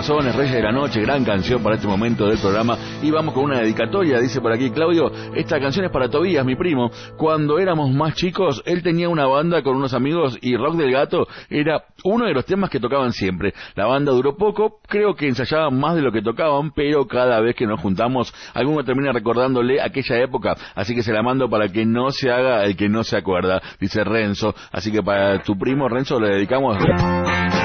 Guasones, Reyes de la Noche, gran canción para este momento del programa. Y vamos con una dedicatoria, dice por aquí Claudio, esta canción es para Tobías, mi primo. Cuando éramos más chicos, él tenía una banda con unos amigos y Rock del Gato era uno de los temas que tocaban siempre. La banda duró poco, creo que ensayaban más de lo que tocaban, pero cada vez que nos juntamos, alguno termina recordándole aquella época, así que se la mando para que no se haga el que no se acuerda, dice Renzo. Así que para tu primo Renzo le dedicamos